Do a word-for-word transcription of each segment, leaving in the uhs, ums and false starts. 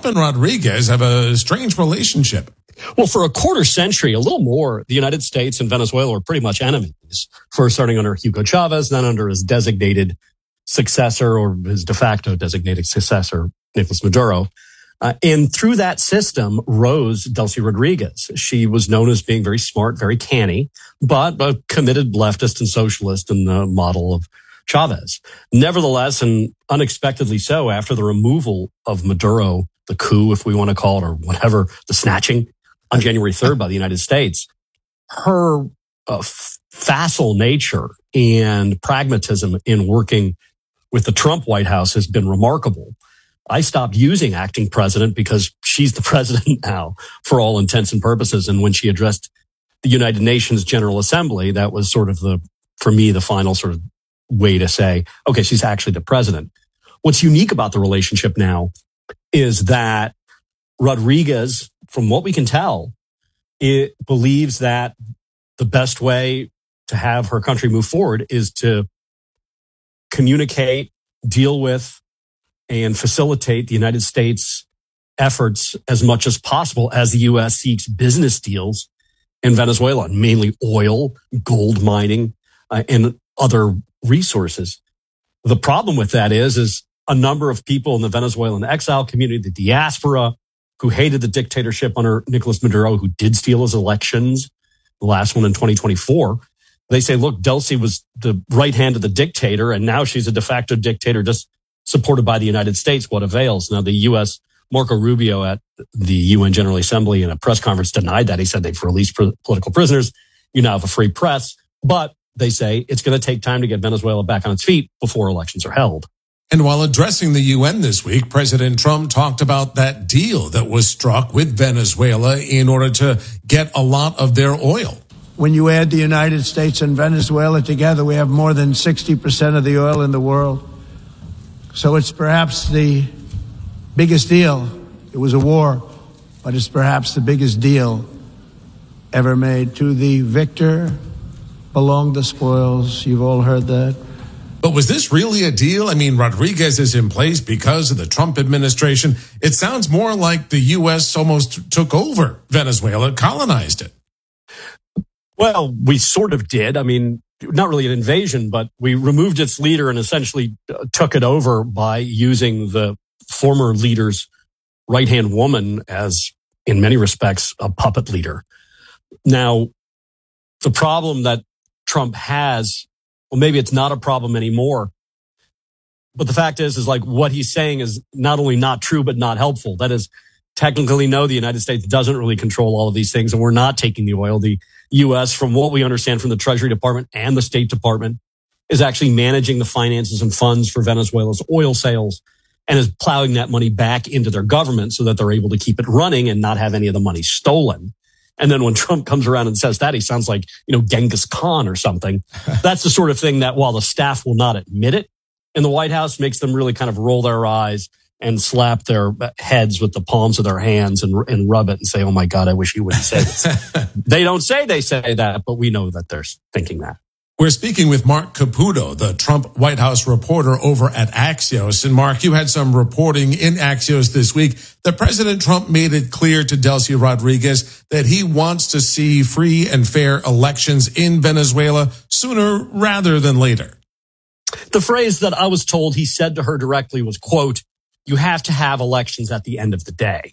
and Rodriguez have a strange relationship. Well, for a quarter century, a little more, the United States and Venezuela were pretty much enemies. First starting under Hugo Chavez, then under his designated successor or his de facto designated successor, Nicolas Maduro. Uh, and through that system rose Delcy Rodriguez. She was known as being very smart, very canny, but a committed leftist and socialist in the model of Chavez. Nevertheless, and unexpectedly so, after the removal of Maduro, the coup, if we want to call it, or whatever, the snatching on January third by the United States, her uh, facile nature and pragmatism in working with the Trump White House has been remarkable. I stopped using acting president because she's the president now for all intents and purposes. And when she addressed the United Nations General Assembly, that was sort of the, for me, the final sort of way to say, okay, she's actually the president. What's unique about the relationship now is that Rodriguez, from what we can tell, it believes that the best way to have her country move forward is to communicate, deal with, and facilitate the United States efforts as much as possible as the U S seeks business deals in Venezuela, mainly oil, gold mining, uh, and other resources. The problem with that is, is a number of people in the Venezuelan exile community, the diaspora, who hated the dictatorship under Nicolas Maduro, who did steal his elections, the last one in twenty twenty-four. They say, look, Delcy was the right hand of the dictator, and now she's a de facto dictator just supported by the United States. What avails? Now, the U S, Marco Rubio at the U N General Assembly in a press conference denied that. He said they've released pr- political prisoners. You now have a free press. But they say it's going to take time to get Venezuela back on its feet before elections are held. And while addressing the U N this week, President Trump talked about that deal that was struck with Venezuela in order to get a lot of their oil. When you add the United States and Venezuela together, we have more than sixty percent of the oil in the world. So it's perhaps the biggest deal. It was a war, but it's perhaps the biggest deal ever made. To the victor belong the spoils. You've all heard that. But was this really a deal? I mean, Rodriguez is in place because of the Trump administration. It sounds more like the U S almost took over Venezuela, colonized it. Well, we sort of did. I mean, not really an invasion, but we removed its leader and essentially took it over by using the former leader's right-hand woman as, in many respects, a puppet leader. Now, the problem that Trump has, well, maybe it's not a problem anymore, but the fact is, is like what he's saying is not only not true, but not helpful. That is, technically, no, the United States doesn't really control all of these things, and we're not taking the oil. The U S, from what we understand from the Treasury Department and the State Department, is actually managing the finances and funds for Venezuela's oil sales and is plowing that money back into their government so that they're able to keep it running and not have any of the money stolen. And then when Trump comes around and says that, he sounds like, you know, Genghis Khan or something. That's the sort of thing that, while the staff will not admit it in the White House, makes them really kind of roll their eyes and slap their heads with the palms of their hands and, and rub it and say, oh my God, I wish you wouldn't say this. They don't say they say that, but we know that they're thinking that. We're speaking with Mark Caputo, the Trump White House reporter over at Axios. And Mark, you had some reporting in Axios this week that President Trump made it clear to Delcy Rodriguez that he wants to see free and fair elections in Venezuela sooner rather than later. The phrase that I was told he said to her directly was, quote, you have to have elections at the end of the day.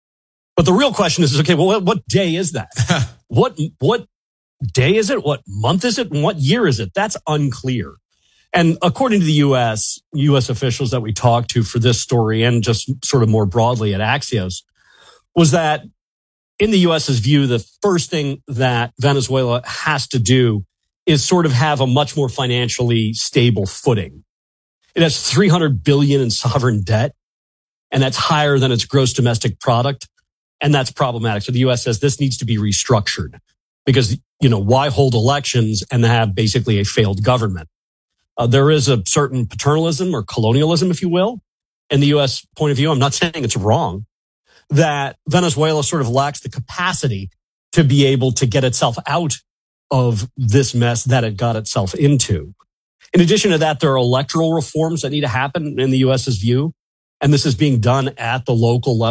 But the real question is, okay, well, what day is that? what, what day is it? What month is it? And what year is it? That's unclear. And according to the U S, U S officials that we talked to for this story and just sort of more broadly at Axios, was that in the US's view, the first thing that Venezuela has to do is sort of have a much more financially stable footing. It has three hundred billion dollars in sovereign debt, and that's higher than its gross domestic product. And that's problematic. So the U S says this needs to be restructured because, you know, why hold elections and have basically a failed government? Uh, there is a certain paternalism or colonialism, if you will, in the U S point of view. I'm not saying it's wrong, that Venezuela sort of lacks the capacity to be able to get itself out of this mess that it got itself into. In addition to that, there are electoral reforms that need to happen in the U S's view. And this is being done at the local level.